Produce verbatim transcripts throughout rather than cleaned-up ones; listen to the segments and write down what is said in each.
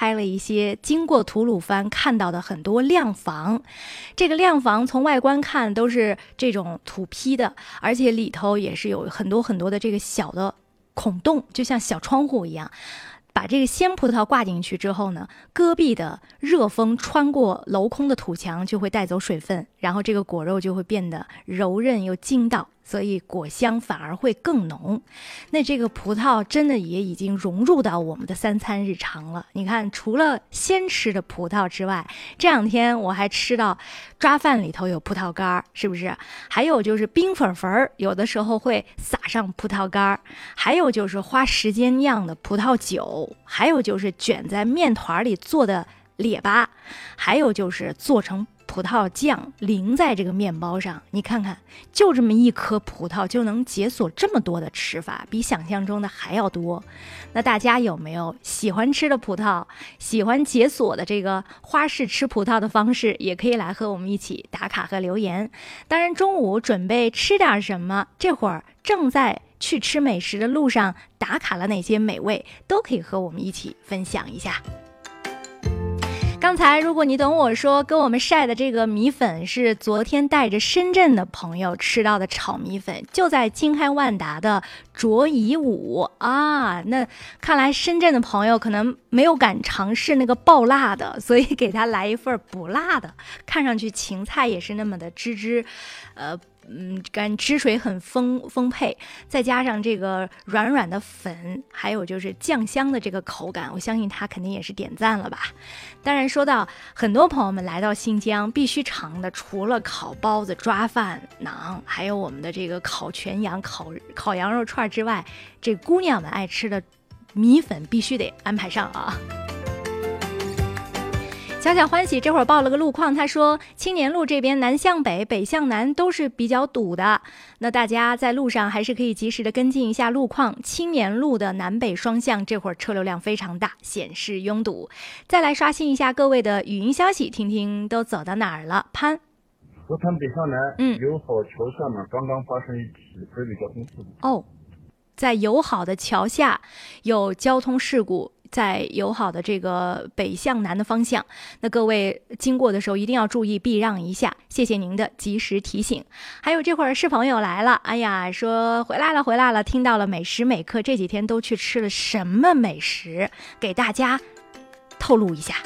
拍了一些经过吐鲁番看到的很多亮房。这个亮房从外观看都是这种土坯的，而且里头也是有很多很多的这个小的孔洞，就像小窗户一样。把这个鲜葡萄挂进去之后呢，戈壁的热风穿过镂空的土墙就会带走水分，然后这个果肉就会变得柔韧又筋道，所以果香反而会更浓。那这个葡萄真的也已经融入到我们的三餐日常了。你看，除了鲜吃的葡萄之外，这两天我还吃到抓饭里头有葡萄干，是不是？还有就是冰粉粉，有的时候会撒上葡萄干，还有就是花时间酿的葡萄酒，还有就是卷在面团里做的列巴，还有就是做成葡萄酱淋在这个面包上。你看看，就这么一颗葡萄就能解锁这么多的吃法，比想象中的还要多。那大家有没有喜欢吃的葡萄，喜欢解锁的这个花式吃葡萄的方式，也可以来和我们一起打卡和留言。当然中午准备吃点什么，这会儿正在去吃美食的路上，打卡了哪些美味，都可以和我们一起分享一下。刚才如果你懂我说，跟我们晒的这个米粉是昨天带着深圳的朋友吃到的炒米粉，就在京开万达的卓怡舞啊。那看来深圳的朋友可能没有敢尝试那个爆辣的，所以给他来一份不辣的。看上去芹菜也是那么的汁汁，呃。嗯，感汁水很丰丰沛，再加上这个软软的粉，还有就是酱香的这个口感，我相信他肯定也是点赞了吧。当然说到很多朋友们来到新疆必须尝的，除了烤包子、抓饭、馕，还有我们的这个烤全羊、烤烤羊肉串之外，这姑娘们爱吃的米粉必须得安排上啊。小小欢喜这会儿报了个路况，他说青年路这边南向北北向南都是比较堵的，那大家在路上还是可以及时的跟进一下路况。青年路的南北双向这会儿车流量非常大，显示拥堵。再来刷新一下各位的语音消息，听听都走到哪儿了。潘河滩北向南， 嗯， 友好桥下面刚刚发生一起非交通事故。 哦，在友好的桥下有交通事故，在友好的这个北向南的方向，那各位经过的时候一定要注意避让一下，谢谢您的及时提醒。还有这会儿是朋友来了，哎呀，说回来了回来了，听到了美食美客，这几天都去吃了什么美食，给大家透露一下。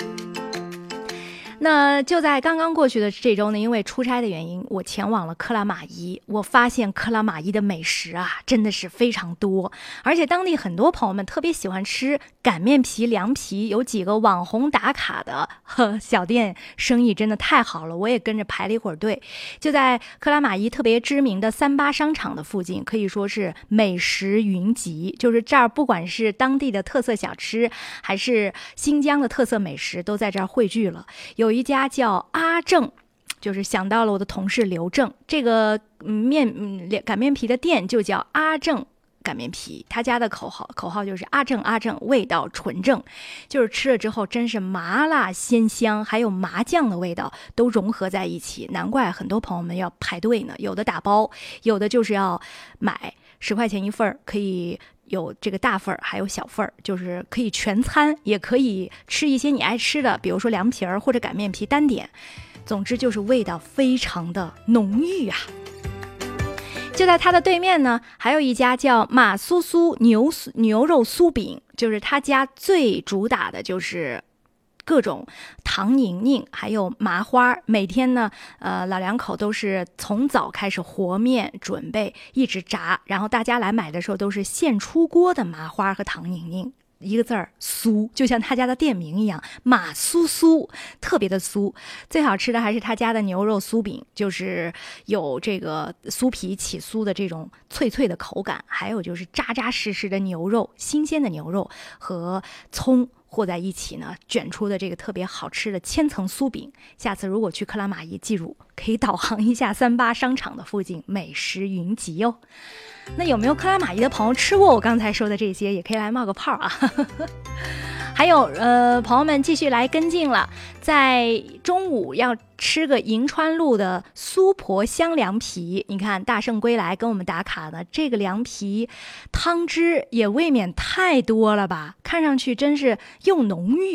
那就在刚刚过去的这周呢，因为出差的原因，我前往了克拉玛依。我发现克拉玛依的美食啊，真的是非常多，而且当地很多朋友们特别喜欢吃擀面皮、凉皮，有几个网红打卡的呵小店，生意真的太好了，我也跟着排了一会儿队。就在克拉玛依特别知名的三八商场的附近，可以说是美食云集，就是这儿不管是当地的特色小吃，还是新疆的特色美食，都在这儿汇聚了。有一家叫阿正，就是想到了我的同事刘正，这个面嗯擀面皮的店就叫阿正擀面皮，他家的口号口号就是阿正阿正，味道纯正，就是吃了之后真是麻辣鲜香，还有麻酱的味道都融合在一起，难怪很多朋友们要排队呢，有的打包，有的就是要买十块钱一份，可以有这个大份儿，还有小份儿，就是可以全餐，也可以吃一些你爱吃的，比如说凉皮儿或者擀面皮单点。总之就是味道非常的浓郁啊。就在它的对面呢，还有一家叫马苏苏牛牛肉酥饼，就是他家最主打的就是各种糖宁宁还有麻花，每天呢呃老两口都是从早开始和面准备一直炸，然后大家来买的时候都是现出锅的麻花和糖宁宁，一个字儿酥，就像他家的店名一样，马酥酥，特别的酥。最好吃的还是他家的牛肉酥饼，就是有这个酥皮起酥的这种脆脆的口感，还有就是扎扎实实的牛肉，新鲜的牛肉和葱和在一起呢，卷出的这个特别好吃的千层酥饼。下次如果去克拉玛依，记住可以导航一下三八商场的附近，美食云集哦。那有没有克拉玛依的朋友吃过我刚才说的这些，也可以来冒个泡啊。还有呃，朋友们继续来跟进了，在中午要吃个银川路的苏婆香凉皮，你看大圣归来跟我们打卡的这个凉皮汤汁也未免太多了吧，看上去真是又浓郁